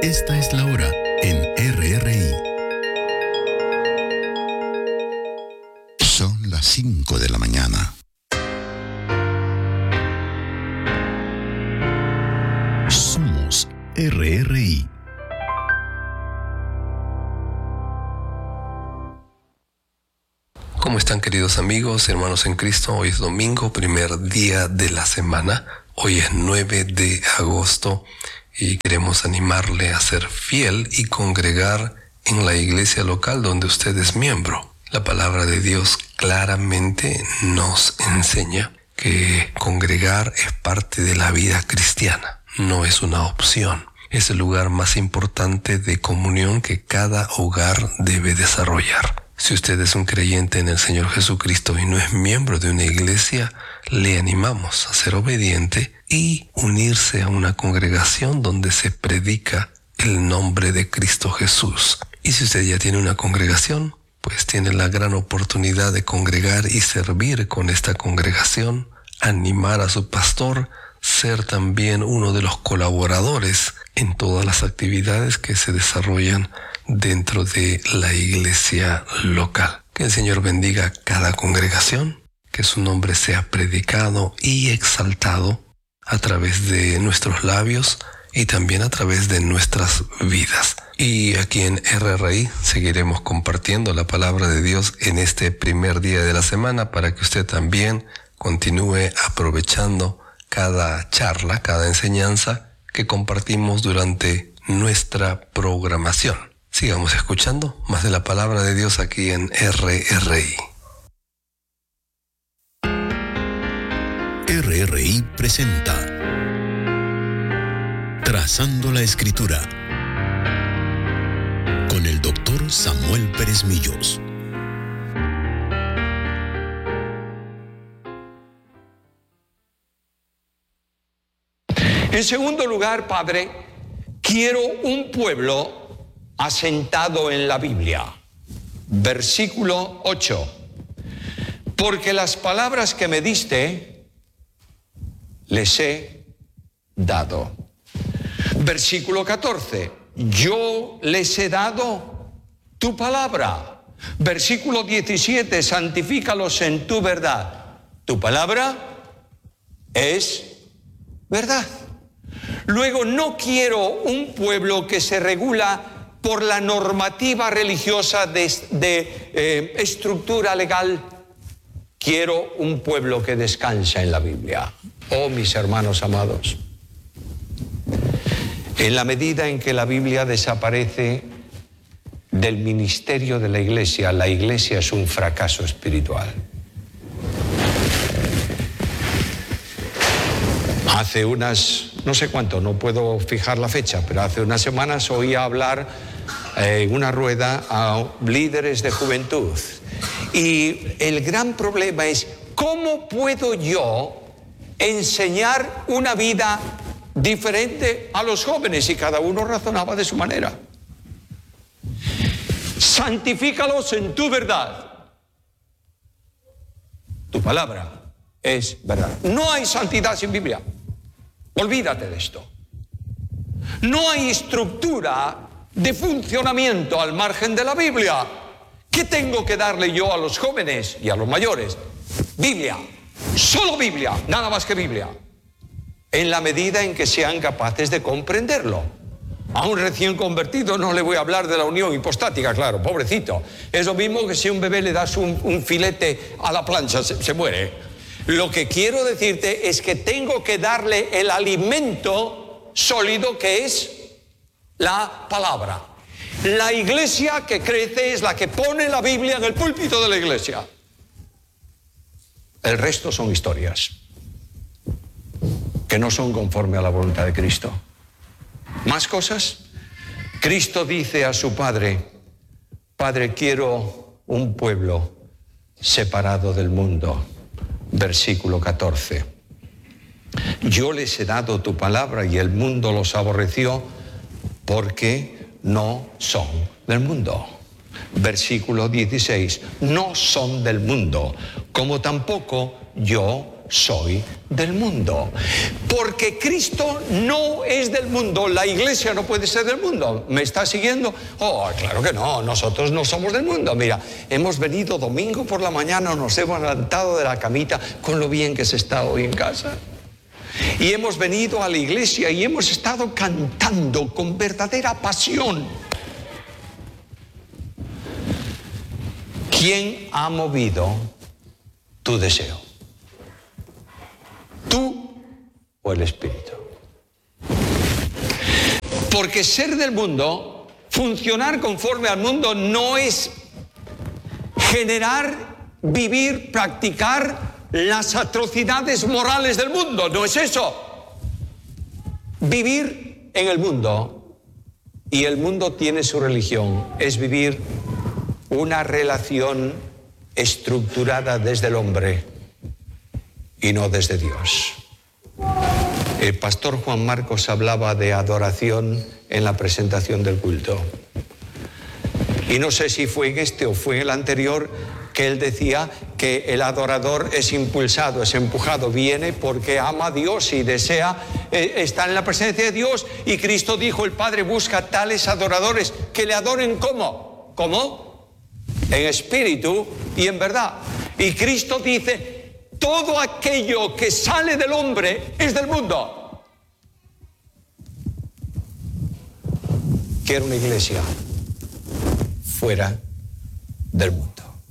Esta es la hora en RRI. Son las 5 de la mañana. Somos RRI. ¿Cómo están, queridos amigos, hermanos en Cristo? Hoy es domingo, primer día de la semana. Hoy es 9 de agosto y queremos animarle a ser fiel y congregar en la iglesia local donde usted es miembro. La palabra de Dios claramente nos enseña que congregar es parte de la vida cristiana, no es una opción. Es el lugar más importante de comunión que cada hogar debe desarrollar. Si usted es un creyente en el Señor Jesucristo y no es miembro de una iglesia, le animamos a ser obediente y unirse a una congregación donde se predica el nombre de Cristo Jesús. Y si usted ya tiene una congregación, pues tiene la gran oportunidad de congregar y servir con esta congregación, animar a su pastor, ser también uno de los colaboradores en todas las actividades que se desarrollan dentro de la iglesia local. Que el Señor bendiga cada congregación, que su nombre sea predicado y exaltado a través de nuestros labios y también a través de nuestras vidas. Y aquí en RRI seguiremos compartiendo la palabra de Dios en este primer día de la semana para que usted también continúe aprovechando cada charla, cada enseñanza que compartimos durante nuestra programación. Sigamos escuchando más de la palabra de Dios aquí en RRI. RRI presenta Trazando la Escritura con el doctor Samuel Pérez Millos. En segundo lugar, Padre, quiero un pueblo asentado en la Biblia. Versículo 8. Porque las palabras que me diste, les he dado. Versículo 14. Yo les he dado tu palabra. Versículo 17. Santifícalos en tu verdad. Tu palabra es verdad. Luego, no quiero un pueblo que se regula por la normativa religiosa de estructura legal. Quiero un pueblo que descansa en la Biblia. Oh, mis hermanos amados, en la medida en que la Biblia desaparece del ministerio de la iglesia es un fracaso espiritual. Hace unas, no sé cuánto, no puedo fijar la fecha, pero hace unas semanas oí hablar en una rueda a líderes de juventud. Y el gran problema es, ¿cómo puedo yo enseñar una vida diferente a los jóvenes? Y cada uno razonaba de su manera. Santifícalos en tu verdad. Tu palabra es verdad. No hay santidad sin Biblia. Olvídate de esto. No hay estructura de funcionamiento al margen de la Biblia. ¿Qué tengo que darle yo a los jóvenes y a los mayores? Biblia. Solo Biblia. Nada más que Biblia. En la medida en que sean capaces de comprenderlo. A un recién convertido no le voy a hablar de la unión hipostática, claro, pobrecito. Es lo mismo que si a un bebé le das un filete a la plancha, se muere. Lo que quiero decirte es que tengo que darle el alimento sólido que es la palabra. La iglesia que crece es la que pone la Biblia en el púlpito de la iglesia. El resto son historias que no son conforme a la voluntad de Cristo. ¿Más cosas? Cristo dice a su Padre: Padre, quiero un pueblo separado del mundo. Versículo 14. Yo les he dado tu palabra y el mundo los aborreció porque no son del mundo. Versículo 16. No son del mundo, como tampoco yo soy del mundo. Porque Cristo no es del mundo, la iglesia no puede ser del mundo. ¿Me está siguiendo? Oh, claro que no, nosotros no somos del mundo. Mira, hemos venido domingo por la mañana, nos hemos levantado de la camita con lo bien que se está hoy en casa. Y hemos venido a la iglesia y hemos estado cantando con verdadera pasión. ¿Quién ha movido tu deseo? ¿Tú o el Espíritu? Porque ser del mundo, funcionar conforme al mundo, no es generar, vivir, practicar las atrocidades morales del mundo. No es eso. Vivir en el mundo, y el mundo tiene su religión, es vivir una relación estructurada desde el hombre y no desde Dios. El pastor Juan Marcos hablaba de adoración en la presentación del culto. Y no sé si fue en este o fue en el anterior que él decía que el adorador es impulsado, es empujado, viene porque ama a Dios y desea estar en la presencia de Dios. Y Cristo dijo, el Padre busca tales adoradores que le adoren ¿cómo? ¿Cómo? En espíritu y en verdad. Y Cristo dice, todo aquello que sale del hombre es del mundo. Quiero una iglesia fuera del mundo.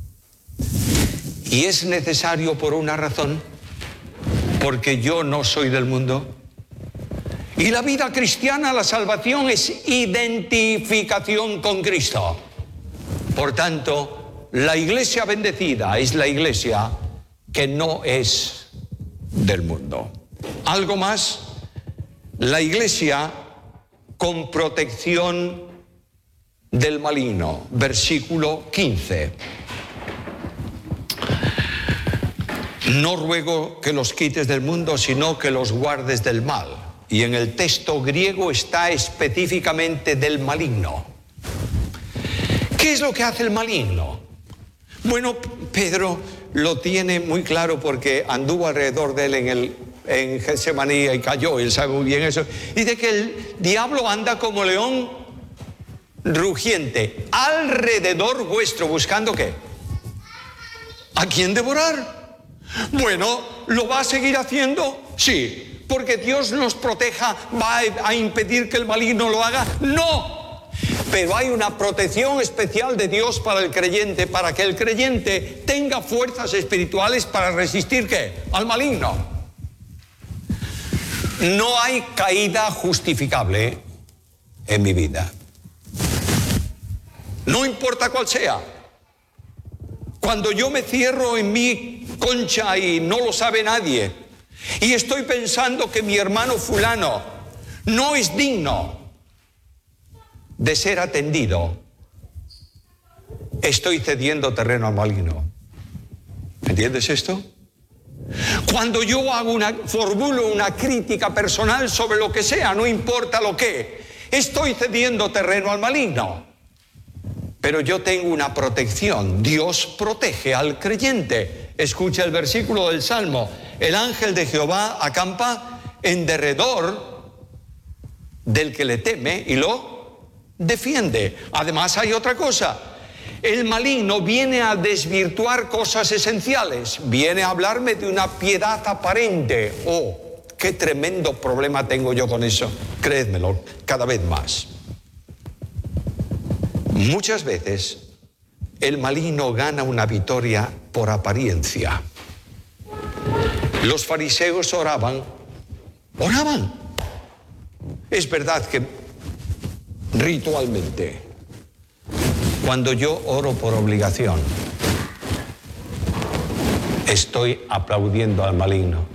Y es necesario por una razón, porque yo no soy del mundo. Y la vida cristiana, la salvación, es identificación con Cristo. Por tanto, la iglesia bendecida es la iglesia que no es del mundo. Algo más, la iglesia con protección del maligno. Versículo 15. No ruego que los quites del mundo, sino que los guardes del mal. Y en el texto griego está específicamente del maligno. ¿Qué es lo que hace el maligno? Bueno, Pedro lo tiene muy claro porque anduvo alrededor de él en Getsemaní y cayó, y él sabe muy bien eso. Dice que el diablo anda como león rugiente alrededor vuestro, buscando ¿qué? ¿A quién devorar? Bueno, ¿lo va a seguir haciendo? Sí. ¿Porque Dios nos proteja va a impedir que el maligno lo haga? No. Pero hay una protección especial de Dios para el creyente, para que el creyente tenga fuerzas espirituales para resistir ¿qué? Al maligno. No hay caída justificable en mi vida. No importa cuál sea. Cuando yo me cierro en mi concha y no lo sabe nadie, y estoy pensando que mi hermano fulano no es digno de ser atendido, estoy cediendo terreno al maligno. ¿Entiendes esto? Cuando yo formulo una crítica personal sobre lo que sea, no importa lo que, estoy cediendo terreno al maligno. Pero yo tengo una protección. Dios protege al creyente. Escucha el versículo del Salmo. El ángel de Jehová acampa en derredor del que le teme y lo defiende. Además hay otra cosa. El maligno viene a desvirtuar cosas esenciales. Viene a hablarme de una piedad aparente. Oh, qué tremendo problema tengo yo con eso. Créedmelo, cada vez más. Muchas veces el maligno gana una victoria por apariencia. Los fariseos oraban. Es verdad que ritualmente, cuando yo oro por obligación, estoy aplaudiendo al maligno.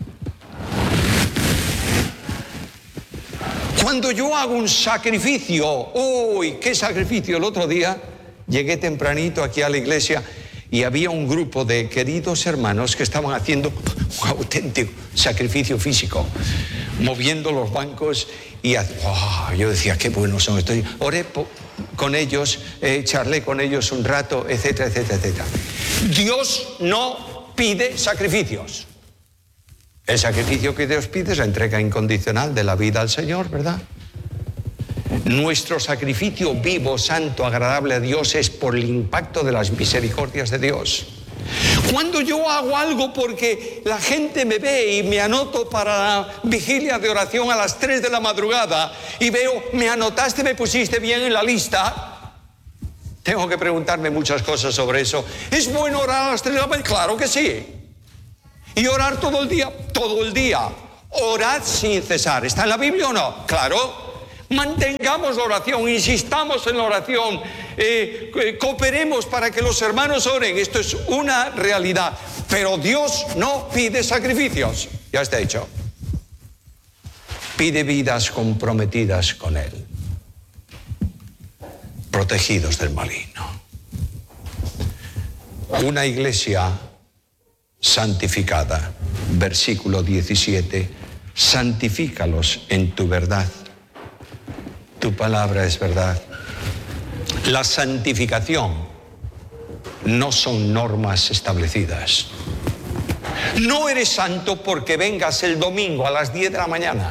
Cuando yo hago un sacrificio, ¡uy, qué sacrificio! El otro día llegué tempranito aquí a la iglesia y había un grupo de queridos hermanos que estaban haciendo un auténtico sacrificio físico, moviendo los bancos y yo decía, qué buenos son estos. Oré con ellos, charlé con ellos un rato, etcétera, etcétera, etcétera. Dios no pide sacrificios. El sacrificio que Dios pide es la entrega incondicional de la vida al Señor, ¿verdad? Nuestro sacrificio vivo, santo, agradable a Dios es por el impacto de las misericordias de Dios. Cuando yo hago algo porque la gente me ve y me anoto para la vigilia de oración a las 3 de la madrugada y veo, me anotaste, me pusiste bien en la lista, tengo que preguntarme muchas cosas sobre eso. ¿Es bueno orar a las 3 de la mañana? Claro que sí. ¿Y orar todo el día? Todo el día. Orad sin cesar. ¿Está en la Biblia o no? Claro. Mantengamos la oración, insistamos en la oración, cooperemos para que los hermanos oren. Esto es una realidad. Pero Dios no pide sacrificios. Ya está hecho. Pide vidas comprometidas con Él, protegidos del maligno. Una iglesia santificada, versículo 17, santifícalos en tu verdad. Tu palabra es verdad. La santificación no son normas establecidas. No eres santo porque vengas el domingo a las 10 de la mañana.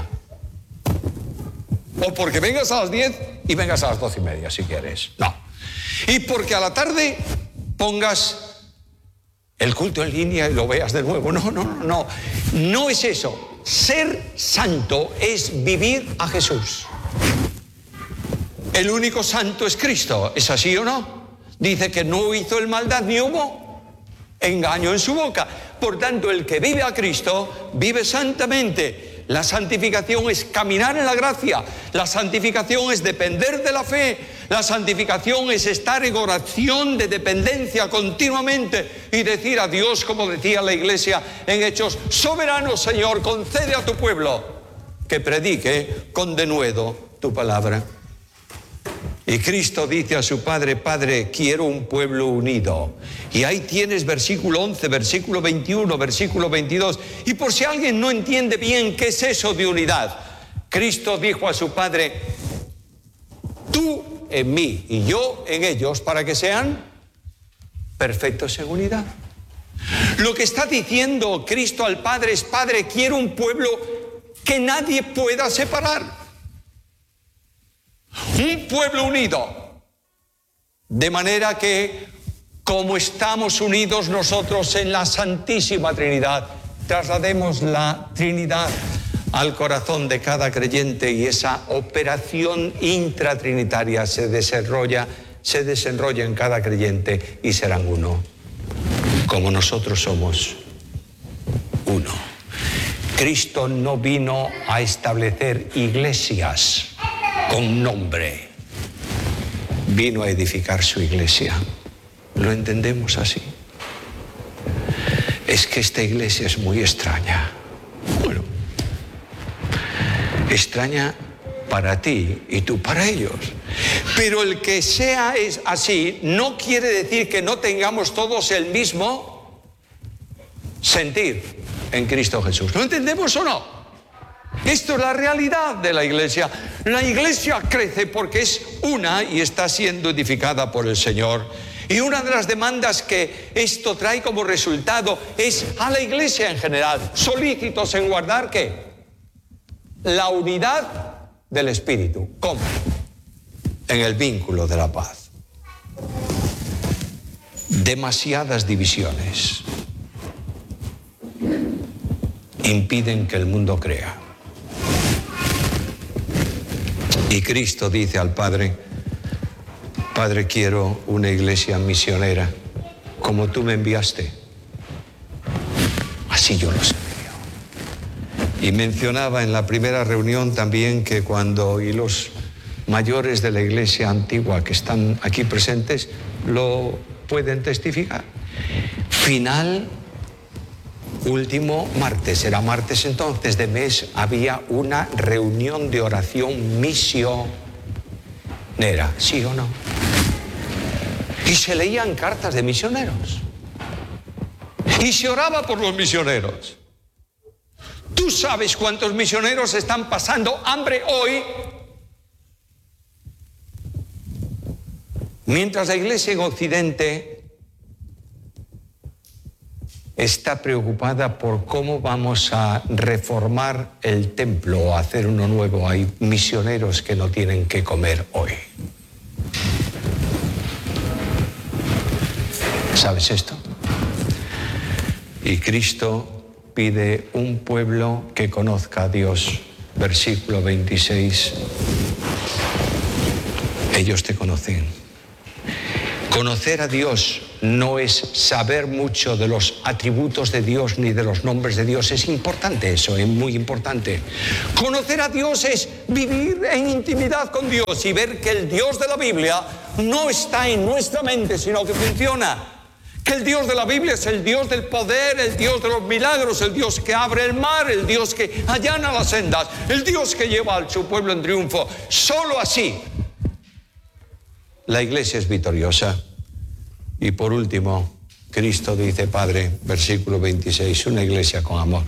O porque vengas a las 10 y vengas a las 12:30 si quieres. No. Y porque a la tarde pongas el culto en línea y lo veas de nuevo. No. No es eso. Ser santo es vivir a Jesús. El único santo es Cristo. ¿Es así o no? Dice que no hizo el maldad ni hubo engaño en su boca. Por tanto, el que vive a Cristo vive santamente. La santificación es caminar en la gracia. La santificación es depender de la fe. La santificación es estar en oración de dependencia continuamente y decir a Dios, como decía la iglesia en Hechos: soberano Señor, concede a tu pueblo que predique con denuedo tu palabra. Y Cristo dice a su Padre: Padre, quiero un pueblo unido. Y ahí tienes versículo 11, versículo 21, versículo 22. Y por si alguien no entiende bien qué es eso de unidad, Cristo dijo a su Padre: tú en mí y yo en ellos, para que sean perfectos en unidad. Lo que está diciendo Cristo al Padre es: Padre, quiero un pueblo que nadie pueda separar. Un pueblo unido, de manera que, como estamos unidos nosotros en la Santísima Trinidad, traslademos la Trinidad al corazón de cada creyente y esa operación intratrinitaria se desenrolla en cada creyente y serán uno, como nosotros somos uno. Cristo no vino a establecer iglesias con nombre, vino a edificar su iglesia. ¿Lo entendemos así? Es que esta iglesia es muy extraña. Bueno, extraña para ti y tú para ellos. Pero el que sea es así no quiere decir que no tengamos todos el mismo sentir en Cristo Jesús. ¿Lo entendemos o no? Esto es la realidad de la iglesia. La iglesia crece porque es una y está siendo edificada por el Señor. Y una de las demandas que esto trae como resultado es a la iglesia en general, solícitos en guardar ¿qué? La unidad del Espíritu. ¿Cómo? En el vínculo de la paz. Demasiadas divisiones impiden que el mundo crea. Y Cristo dice al Padre: Padre, quiero una iglesia misionera, como tú me enviaste, así yo los envío. Y mencionaba en la primera reunión también que cuando, y los mayores de la iglesia antigua que están aquí presentes lo pueden testificar, último martes, era martes entonces de mes, había una reunión de oración misionera, ¿sí o no? Y se leían cartas de misioneros. Y se oraba por los misioneros. ¿Tú sabes cuántos misioneros están pasando hambre hoy? Mientras la iglesia en Occidente está preocupada por cómo vamos a reformar el templo o hacer uno nuevo. Hay misioneros que no tienen que comer hoy. ¿Sabes esto? Y Cristo pide un pueblo que conozca a Dios. Versículo 26. Ellos te conocen. Conocer a Dios no es saber mucho de los atributos de Dios ni de los nombres de Dios. Es importante eso, es muy importante. Conocer a Dios es vivir en intimidad con Dios y ver que el Dios de la Biblia no está en nuestra mente, sino que funciona. Que el Dios de la Biblia es el Dios del poder, el Dios de los milagros, el Dios que abre el mar, el Dios que allana las sendas, el Dios que lleva a su pueblo en triunfo. Solo así la iglesia es victoriosa. Y por último, Cristo dice, Padre, versículo 26, una iglesia con amor.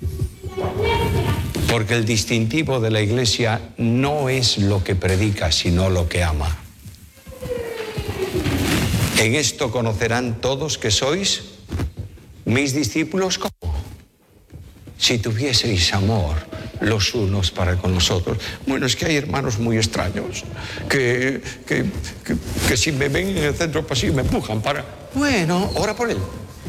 Porque el distintivo de la iglesia no es lo que predica, sino lo que ama. En esto conocerán todos que sois mis discípulos. ¿Cómo? Si tuvieseis amor los unos para con los otros. Bueno, es que hay hermanos muy extraños que si me ven en el centro pasillo me empujan para... Bueno, ora por él.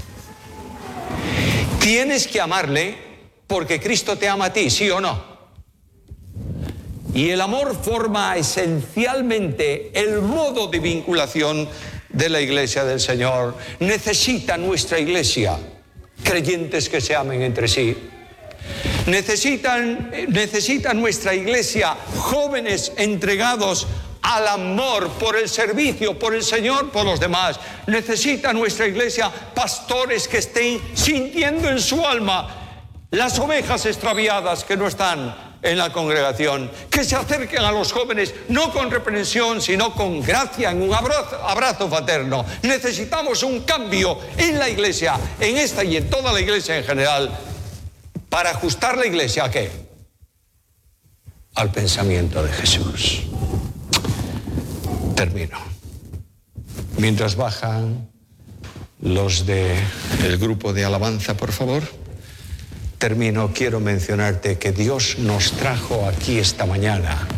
Tienes que amarle porque Cristo te ama a ti, ¿sí o no? Y el amor forma esencialmente el modo de vinculación de la iglesia del Señor. Necesita nuestra iglesia creyentes que se amen entre sí. Necesita nuestra iglesia jóvenes entregados al amor por el servicio, por el Señor, por los demás. Necesita nuestra iglesia pastores que estén sintiendo en su alma las ovejas extraviadas que no están en la congregación, que se acerquen a los jóvenes no con reprensión, sino con gracia, en un abrazo fraterno. Necesitamos un cambio en la iglesia, en esta y en toda la iglesia en general, para ajustar la iglesia ¿a qué? Al pensamiento de Jesús. Termino. Mientras bajan los del grupo de alabanza, por favor. Termino, quiero mencionarte que Dios nos trajo aquí esta mañana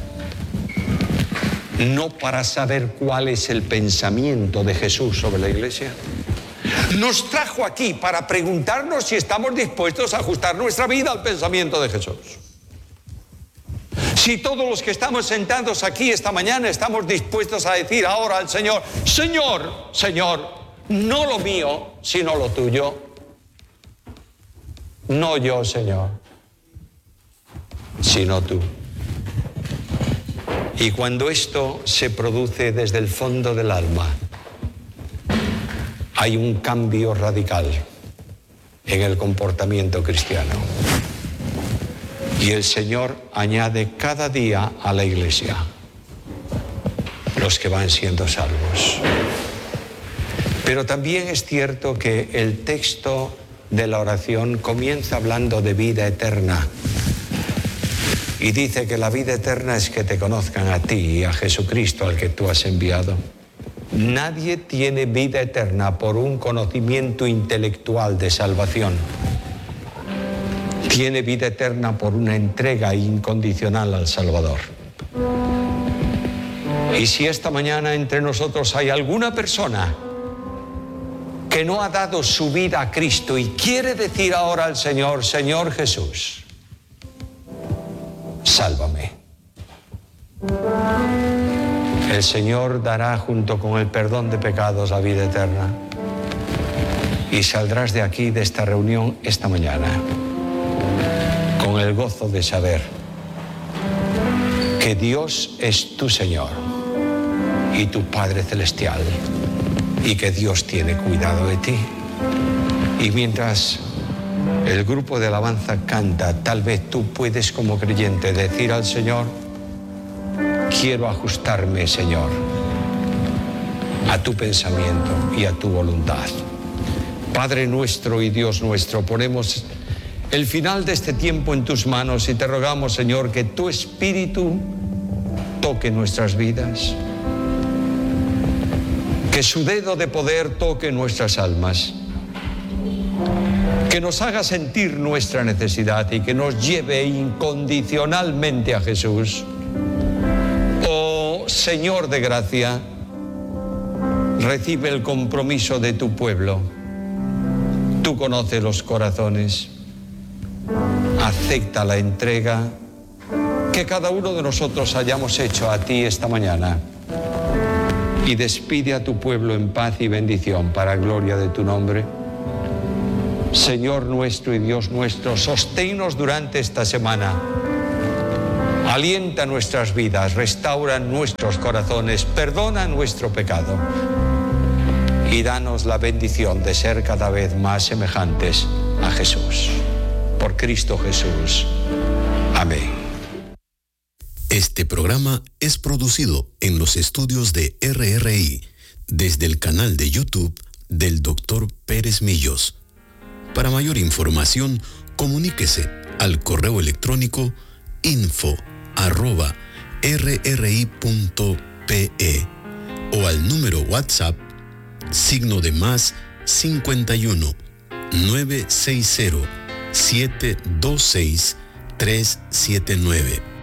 no para saber cuál es el pensamiento de Jesús sobre la iglesia. Nos trajo aquí para preguntarnos si estamos dispuestos a ajustar nuestra vida al pensamiento de Jesús. Si todos los que estamos sentados aquí esta mañana estamos dispuestos a decir ahora al Señor, Señor, Señor, no lo mío, sino lo tuyo. No yo, Señor, sino tú. Y cuando esto se produce desde el fondo del alma, hay un cambio radical en el comportamiento cristiano. Y el Señor añade cada día a la iglesia los que van siendo salvos. Pero también es cierto que el texto de la oración comienza hablando de vida eterna y dice que la vida eterna es que te conozcan a ti y a Jesucristo al que tú has enviado. Nadie tiene vida eterna por un conocimiento intelectual de salvación. Tiene vida eterna por una entrega incondicional al Salvador. Y si esta mañana entre nosotros hay alguna persona que no ha dado su vida a Cristo y quiere decir ahora al Señor, Señor Jesús, sálvame. El Señor dará junto con el perdón de pecados la vida eterna y saldrás de aquí, de esta reunión esta mañana, con el gozo de saber que Dios es tu Señor y tu Padre Celestial, y que Dios tiene cuidado de ti. Y mientras el grupo de alabanza canta, tal vez tú puedes como creyente decir al Señor, quiero ajustarme, Señor, a tu pensamiento y a tu voluntad. Padre nuestro y Dios nuestro, ponemos el final de este tiempo en tus manos y te rogamos, Señor, que tu Espíritu toque nuestras vidas, que su dedo de poder toque nuestras almas que nos haga sentir nuestra necesidad y que nos lleve incondicionalmente a Jesús. Oh Señor de gracia, recibe el compromiso de tu pueblo. Tú conoces los corazones. Acepta la entrega que cada uno de nosotros hayamos hecho a ti esta mañana y despide a tu pueblo en paz y bendición para gloria de tu nombre. Señor nuestro y Dios nuestro, sosténnos durante esta semana. Alienta nuestras vidas, restaura nuestros corazones, perdona nuestro pecado y danos la bendición de ser cada vez más semejantes a Jesús. Por Cristo Jesús. Amén. Este programa es producido en los estudios de RRI desde el canal de YouTube del Dr. Pérez Millos. Para mayor información, comuníquese al correo electrónico info@rri.pe o al número WhatsApp +51 960 726 379.